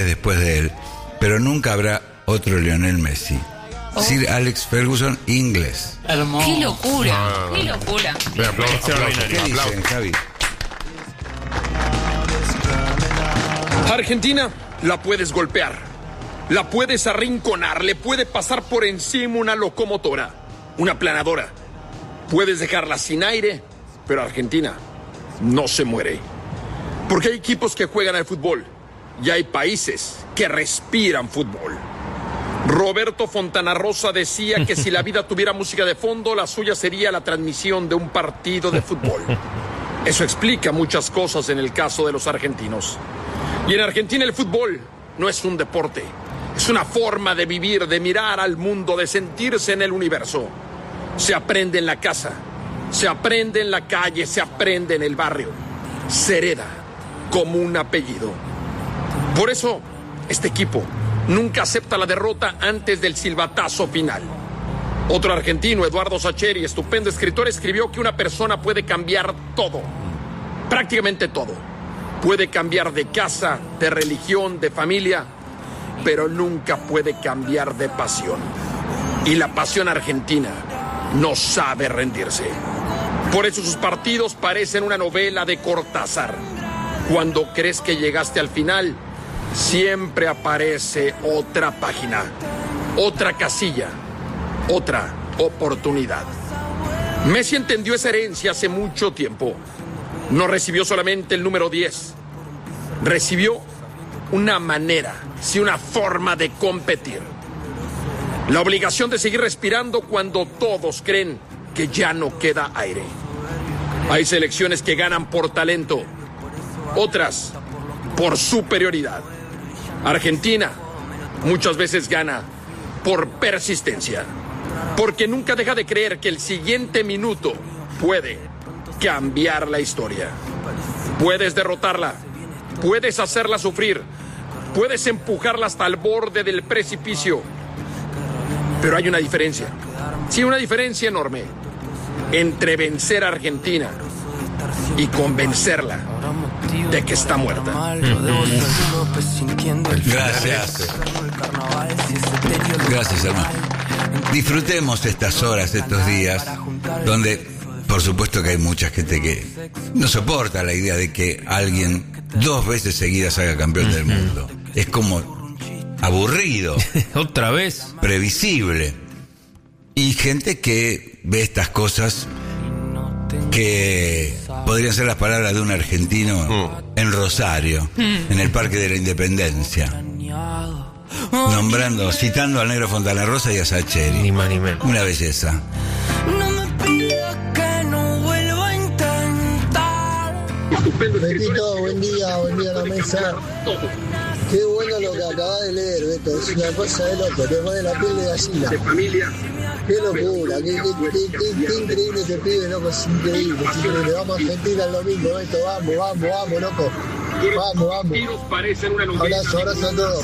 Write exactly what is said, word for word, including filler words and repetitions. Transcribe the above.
después de él, pero nunca habrá otro Lionel Messi. Oh. Sir Alex Ferguson, inglés. Hermoso. ¡Qué locura! Ah, ¡Qué locura! Bien, aplausos, aplausos, ¿Qué dicen, aplausos. Javi? Argentina la puedes golpear, la puedes arrinconar, le puede pasar por encima una locomotora, una planadora. Puedes dejarla sin aire, pero Argentina no se muere. Porque hay equipos que juegan al fútbol y hay países que respiran fútbol. Roberto Fontana Rosa decía que si la vida tuviera música de fondo, la suya sería la transmisión de un partido de fútbol. Eso explica muchas cosas en el caso de los argentinos. Y en Argentina el fútbol no es un deporte, es una forma de vivir, de mirar al mundo, de sentirse en el universo. Se aprende en la casa, se aprende en la calle, se aprende en el barrio, se hereda como un apellido. Por eso, este equipo nunca acepta la derrota antes del silbatazo final. Otro argentino, Eduardo Sacheri, estupendo escritor, escribió que una persona puede cambiar todo, prácticamente todo. Puede cambiar de casa, de religión, de familia, pero nunca puede cambiar de pasión. Y la pasión argentina no sabe rendirse. Por eso sus partidos parecen una novela de Cortázar. Cuando crees que llegaste al final, siempre aparece otra página, otra casilla, otra oportunidad. Messi entendió esa herencia hace mucho tiempo. No recibió solamente el número diez, recibió una manera, sí, una forma de competir. La obligación de seguir respirando cuando todos creen que ya no queda aire. Hay selecciones que ganan por talento, otras por superioridad. Argentina muchas veces gana por persistencia, porque nunca deja de creer que el siguiente minuto puede cambiar la historia. Puedes derrotarla, puedes hacerla sufrir, puedes empujarla hasta el borde del precipicio. Pero hay una diferencia, sí, una diferencia enorme entre vencer a Argentina y convencerla de que está muerta. Gracias. Gracias, hermano. Disfrutemos estas horas, estos días, donde, por supuesto que hay mucha gente que no soporta la idea de que alguien dos veces seguidas haga campeón del mundo. Es como aburrido. ¿Otra vez? Previsible. Y gente que ve estas cosas que podrían ser las palabras de un argentino mm. en Rosario, mm. en el Parque de la Independencia, nombrando, citando al negro Fontana Rosa y a Sacheri. Ni más ni menos. Una belleza. No me pidas que no vuelva a intentar. Betito, buen día, buen día a la mesa. Qué bueno lo que acabas de leer, Beto. Es una cosa de loco, te pone la piel de gallina. De familia. Qué locura, qué, qué, qué, qué, qué increíble este pibe, loco, es increíble, es increíble. Vamos a Argentina el domingo, Beto, vamos, vamos, vamos, loco. Vamos, vamos. Abrazo, abrazo a todos.